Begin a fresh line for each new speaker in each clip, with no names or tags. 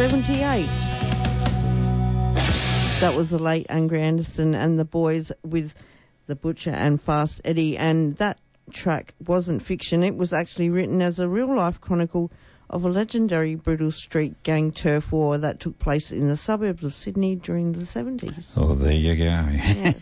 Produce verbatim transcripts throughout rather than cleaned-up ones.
seventy-eight. That was the late Angry Anderson and the Boys with The Butcher and Fast Eddie, and that track wasn't fiction. It was actually written as a real-life chronicle of a legendary brutal street gang turf war that took place in the suburbs of Sydney during the seventies.
Oh, there you go.
Yes.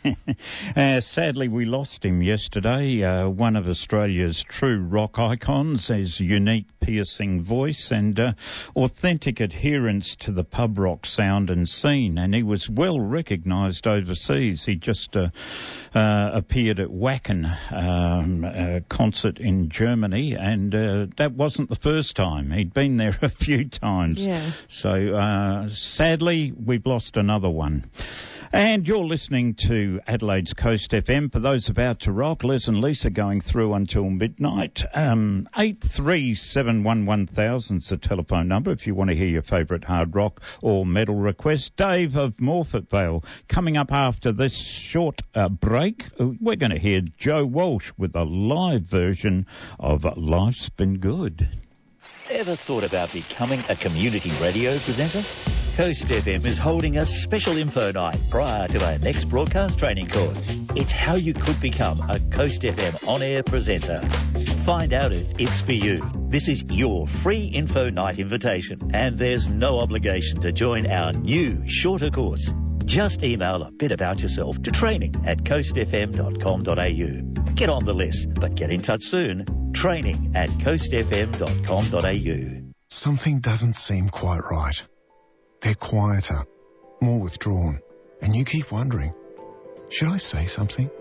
uh, sadly, we lost him yesterday. Uh, one of Australia's true rock icons, his unique piercing voice and uh, authentic adherence to the pub rock sound and scene. And he was well recognised overseas. He just uh, uh, appeared at Wacken um, a concert in Germany, and uh, that wasn't the first time. He'd been there a few times.
Yeah.
So, uh, sadly, we've lost another one. And you're listening to Adelaide's Coast F M. For those about to rock, Les and Lisa going through until midnight. Um, eight three seven one one thousand is the telephone number if you want to hear your favourite hard rock or metal request. Dave of Morfettvale coming up after this short uh, break. We're going to hear Joe Walsh with a live version of Life's Been Good.
Ever thought about becoming a community radio presenter? Coast F M is holding a special info night prior to our next broadcast training course. It's how you could become a Coast F M on-air presenter. Find out if it's for you. This is your free info night invitation, and there's no obligation to join our new, shorter course. Just email a bit about yourself to training at coast f m dot com dot a u. Get on the list, but get in touch soon. Training at coast f m dot com dot a u.
Something doesn't seem quite right. They're quieter, more withdrawn, and you keep wondering, should I say something?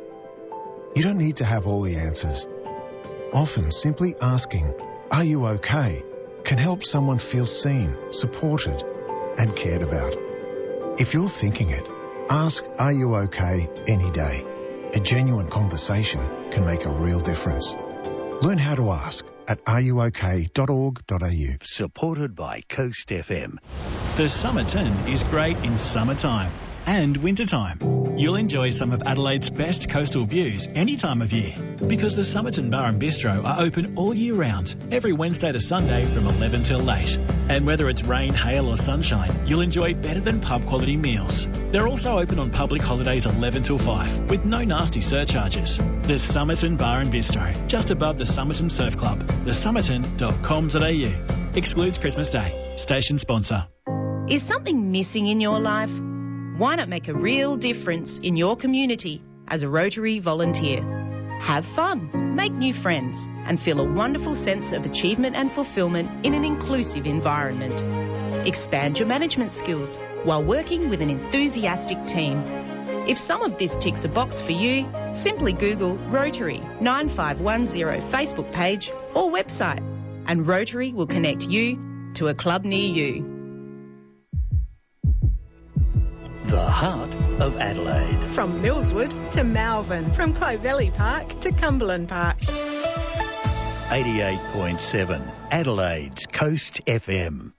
You don't need to have all the answers. Often simply asking, are you okay, can help someone feel seen, supported, and cared about. If you're thinking it, ask, are you okay, any day. A genuine conversation can make a real difference. Learn how to ask at are you okay dot org dot a u.
Supported by Coast F M.
The Somerton is great in summertime and wintertime. You'll enjoy some of Adelaide's best coastal views any time of year because the Somerton Bar and Bistro are open all year round, every Wednesday to Sunday from eleven till eight. And whether it's rain, hail or sunshine, you'll enjoy better than pub quality meals. They're also open on public holidays eleven till five with no nasty surcharges. The Somerton Bar and Bistro, just above the Somerton Surf Club, the somerton dot com dot a u. Excludes Christmas Day. Station sponsor.
Is something missing in your life? Why not make a real difference in your community as a Rotary volunteer? Have fun, make new friends, and feel a wonderful sense of achievement and fulfilment in an inclusive environment. Expand your management skills while working with an enthusiastic team. If some of this ticks a box for you, simply Google Rotary nine five one zero Facebook page or website, and Rotary will connect you to a club near you.
The heart of Adelaide.
From Millswood to Malvern. From Clovelly Park to Cumberland Park.
eighty-eight point seven Adelaide's Coast F M.